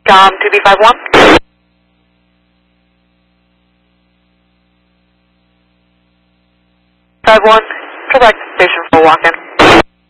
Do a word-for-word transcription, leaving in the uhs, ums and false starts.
Com two B five one. Five one. Correct station for walk-in.